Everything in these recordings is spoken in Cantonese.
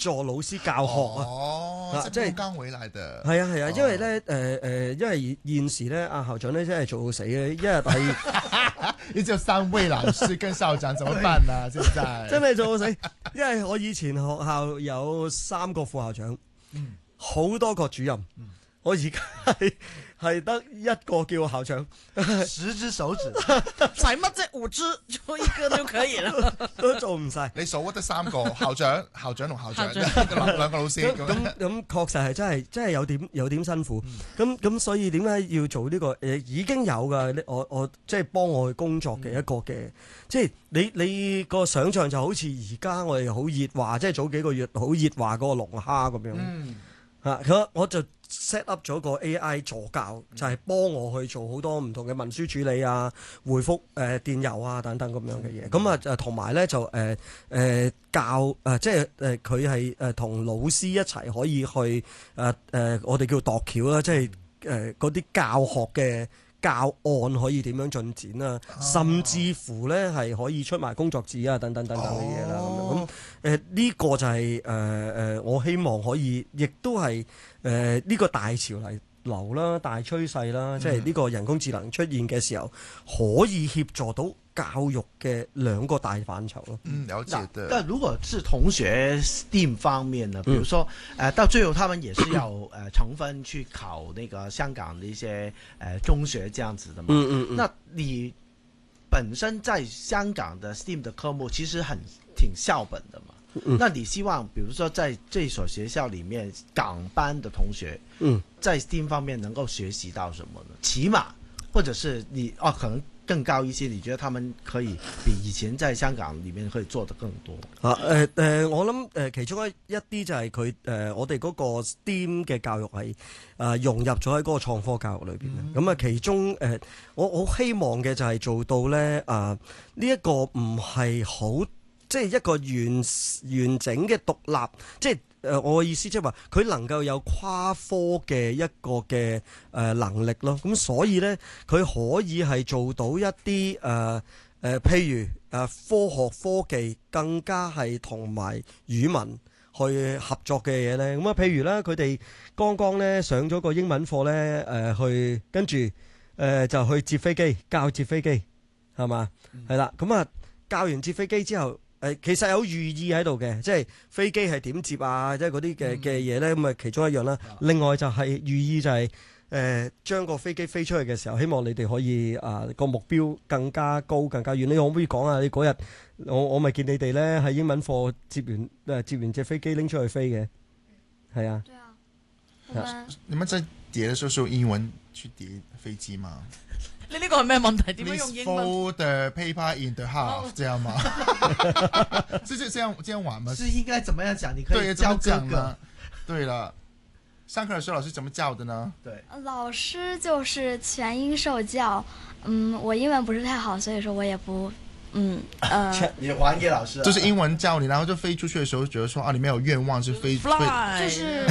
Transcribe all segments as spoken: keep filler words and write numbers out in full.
助老師教學啊。 哦，即係剛回來的。 係啊係啊，因為咧誒誒，因為現時咧阿校長咧真係做到死嘅，一日係你只有三位老師跟校長，怎麼辦啊？現在真係做到死，因為我以前學校有三個副校長，好、嗯、多個主任，嗯、我而家係係得一個叫校長， 十隻手指， 使乜啫？五隻做一個就可以啦， 都做唔晒。 你數得三個校長、校長同校長兩兩個老師。 咁咁咁確實係真係真係有點有點辛苦。咁咁、嗯、所以點解要做呢、呢個誒已經有㗎？我我即係幫我去工作嘅一個嘅，嗯、即係你你個想像就好似而家我哋好熱話，即係早幾個月好熱話嗰個龍蝦咁樣。嗯啊！佢我就 set up 咗個 A I 助教，就係、是、幫我去做好多唔同嘅文書處理啊、回覆誒、呃、電郵啊等等咁樣嘅嘢。咁啊誒同埋咧就誒誒、呃呃、教誒、呃、即係誒佢係誒同老師一齊可以去誒誒、呃呃、我哋叫度橋啦，即係誒嗰啲教學嘅教案可以點樣進展啊，哦、甚至乎咧係可以出埋工作紙啊等等等等嘅嘢啦。咁咁誒呢個就係誒誒我希望可以，亦都係誒呢個大潮嚟流啦、大趨勢啦，嗯、即係呢個人工智能出現嘅時候，可以協助到教育嘅兩個大範疇咯。 嗯，了解的。 但如果是同學 STEAM 方面呢，比如說，誒、嗯呃，到最後他們也是要誒、呃、成分去考那個香港的一些誒、呃、中學這樣子的嘛。嗯嗯嗯。那你本身在香港的 STEAM 的科目其實很挺校本的嘛。嗯。那你希望，比如說在這所學校裡面，港班的同學，嗯，在 STEAM 方面能夠學習到什麼呢？起碼，或者是你哦、啊，可能。更高一些，你覺得他們可以比以前在香港裏面可以做得更多啊？誒、 呃、誒、呃，我諗誒、呃、其中一一啲就係佢誒我哋嗰個 STEAM 嘅教育係誒、呃、融入咗喺嗰個創科教育裏邊嘅。咁啊、嗯，其中誒、呃、我我希望嘅就係做到咧啊呢一個唔係好即係一個完完整嘅獨立，即係。誒、呃，我嘅意思即係話，佢能夠有跨科嘅一個嘅誒、呃、能力咯。咁所以咧，佢可以係做到一啲誒誒，譬如誒、呃、科學科技更加係同埋語文去合作嘅嘢咧。咁啊，譬如咧，佢哋剛剛咧上咗個英文課咧，誒、呃、去跟住誒、呃、就去接飛機，教接飛機係嘛？係啦，咁啊、嗯、教完接飛機之後。誒其實有寓意喺度嘅，即係飛機係點接啊，即係嗰啲嘅嘅嘢咧，咁啊其中一樣啦。另外就係寓意就係、是、誒、呃、將個飛機飛出去嘅時候，希望你哋可以啊個、呃、目標更加高、更加遠。你可唔可以講下你嗰日我我咪見你哋咧喺英文課接完誒、呃、接完隻飛機拎出去飛嘅，係啊。對啊。 我們你們在疊嘅時候是用英文去疊飛機嗎？ 你呢個係咩問題？點樣用英文 ？Fold the paper in the half，這樣嗎？是這這樣這樣玩嗎？ 是應該怎麼樣講？你可以教哥哥。 對了，上課的時候老師怎麼教的呢？ 對， 老師就是全英受教。嗯，我英文不是太好，所以說我也不，嗯，呃， 你還給老師、啊， 就是英文教你，然後就飛出去的時候，覺得說啊，你沒有願望是飛，飛 ，Fly， 就是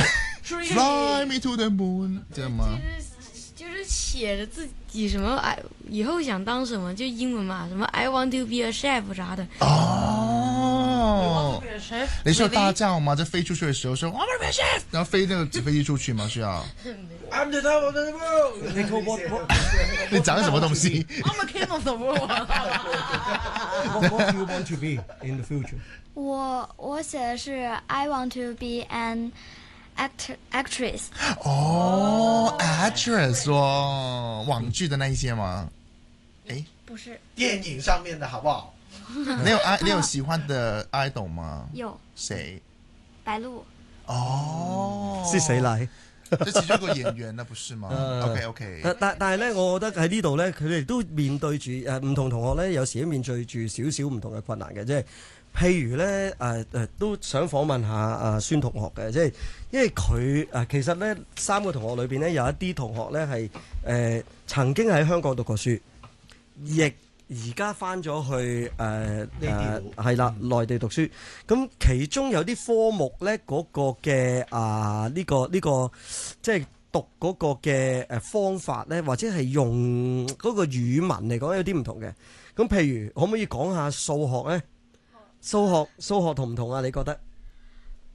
Fly me to the moon，這樣嗎？ 就是寫着自己什麼哎，以後想當什麼就英文嘛，什麼 I want to be a chef 啥的。 哦，你是有大叫嗎？在飛出去的時候說 I want to be a chef，然後飛那個紙飛機出去嗎？需要。 I'm the top of the world。 你講什麼東西 ？I'm the king of the world。 What do you want to be in the future？ 我我寫的是 I want to be an Act actress 哦 actress 哦，網劇的那一些嗎？誒， 不是電影上面的好不好？ 你有愛你有喜歡的 idol 嗎？ 有。 誰？ 白鹿。 哦， 是誰來？ 這其中一個演員呢，不是嗎？OK OK。 但但係咧，我覺得喺呢度咧，佢哋都面對住誒唔同同學咧，有時都面對住少少唔同嘅困難嘅，即係。譬如咧，誒、呃、誒都想訪問下阿、啊、孫同學嘅，即係因為佢誒、呃、其實咧三個同學裏邊咧有一啲同學咧係誒曾經喺香港讀過書，亦而家翻咗去誒誒係啦內地讀書。咁其中有啲科目咧嗰、那個嘅啊呢、這個呢、這個即係讀嗰個嘅誒方法咧，或者係用嗰個語文嚟講有啲唔同嘅。咁譬如可唔可以講下數學咧？數學數學同唔同啊？你覺得？